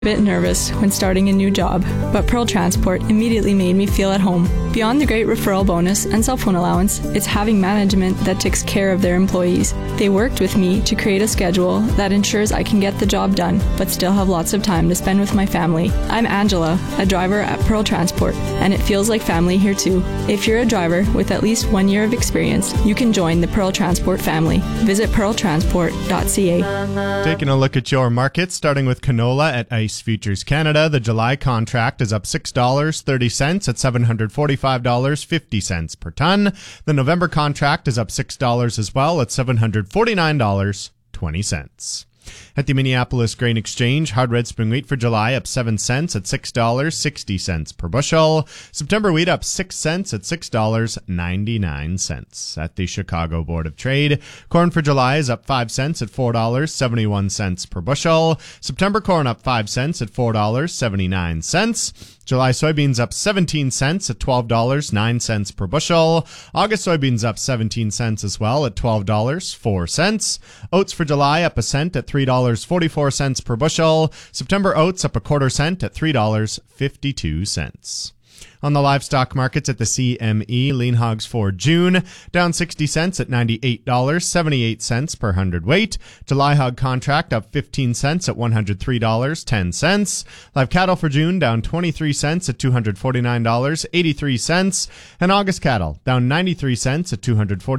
Bit nervous when starting a new job, but Pearl Transport immediately made me feel at home. Beyond the great referral bonus and cell phone allowance, it's having management that takes care of their employees. They worked with me to create a schedule that ensures I can get the job done, but still have lots of time to spend with my family. I'm Angela, a driver at Pearl Transport, and it feels like family here too. If you're a driver with at least 1 year of experience, you can join the Pearl Transport family. Visit pearltransport.ca. Taking a look at your markets, starting with canola at Ice Futures Canada. The July contract is up $6.30 at $745.50 per ton. The November contract is up $6 as well at $749.20. At the Minneapolis Grain Exchange, hard red spring wheat for July up 7 cents at $6.60 per bushel. September wheat up 6 cents at $6.99. At the Chicago Board of Trade, corn for July is up 5 cents at $4.71 per bushel. September corn up 5 cents at $4.79. July soybeans up 17 cents at $12.09 per bushel. August soybeans up 17 cents as well at $12.04. Oats for July up a cent at $3.44 per bushel. September oats up a quarter cent at $3.52. On the livestock markets at the CME, lean hogs for June down 60 cents at $98.78 per hundredweight. July hog contract up 15 cents at $103.10. Live cattle for June down 23 cents at $249.83. And August cattle down 93 cents at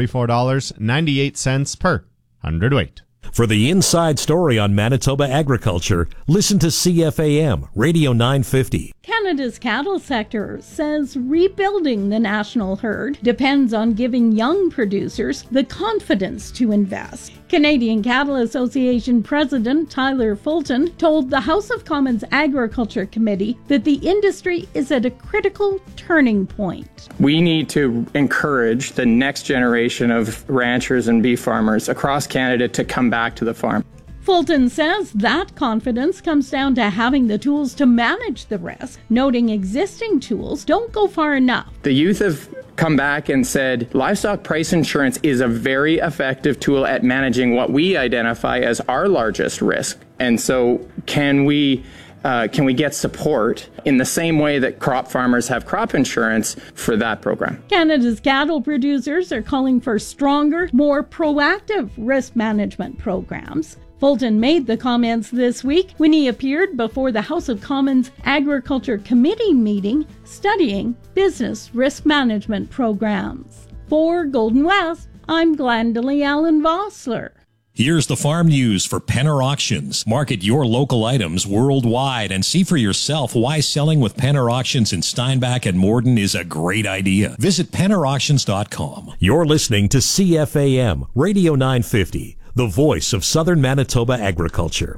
$244.98 per hundredweight. For the inside story on Manitoba agriculture, listen to CFAM Radio 950. Canada's cattle sector says rebuilding the national herd depends on giving young producers the confidence to invest. Canadian Cattle Association President Tyler Fulton told the House of Commons Agriculture Committee that the industry is at a critical turning point. We need to encourage the next generation of ranchers and beef farmers across Canada to come back to the farm. Fulton says that confidence comes down to having the tools to manage the risk, noting existing tools don't go far enough. The youth have come back and said livestock price insurance is a very effective tool at managing what we identify as our largest risk. And so can we get support in the same way that crop farmers have crop insurance for that program? Canada's cattle producers are calling for stronger, more proactive risk management programs. Fulton made the comments this week when he appeared before the House of Commons Agriculture Committee meeting studying business risk management programs. For Golden West, I'm Glendalee Allen Vossler. Here's the farm news for Penner Auctions. Market your local items worldwide and see for yourself why selling with Penner Auctions in Steinbach and Morden is a great idea. Visit PennerAuctions.com. You're listening to CFAM Radio 950, the voice of Southern Manitoba agriculture.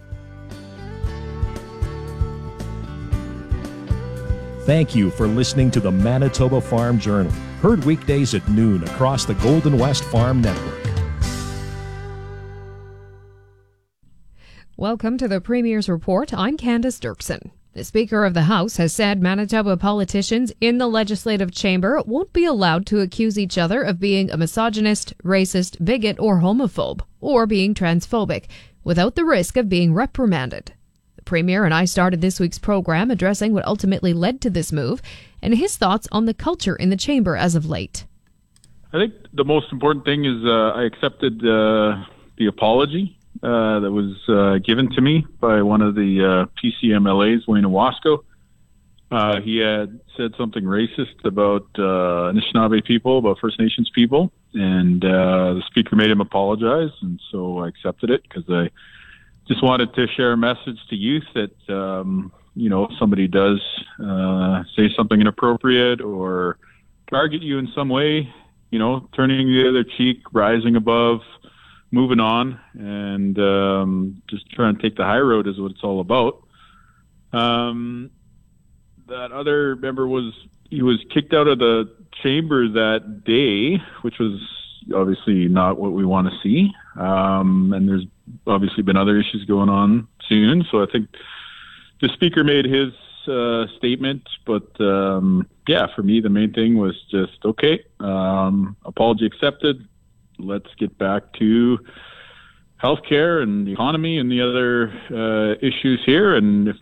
Thank you for listening to the Manitoba Farm Journal, heard weekdays at noon across the Golden West Farm Network. Welcome to the Premier's Report. I'm Candace Dirksen. The Speaker of the House has said Manitoba politicians in the Legislative Chamber won't be allowed to accuse each other of being a misogynist, racist, bigot, or homophobe, or being transphobic, without the risk of being reprimanded. The Premier and I started this week's program addressing what ultimately led to this move and his thoughts on the culture in the Chamber as of late. I think the most important thing is I accepted the apology that was given to me by one of the PCMLAs, Wayne Owasco. He had said something racist about Anishinaabe people, about First Nations people, and the Speaker made him apologize, and so I accepted it because I just wanted to share a message to youth that, if somebody does say something inappropriate or target you in some way, turning the other cheek, rising above, moving on, and just trying to take the high road is what it's all about. That other member was kicked out of the chamber that day, which was obviously not what we want to see. And there's obviously been other issues going on soon. So I think the Speaker made his statement, but for me, the main thing was just, okay, apology accepted. Let's get back to healthcare and the economy and the other issues here. And if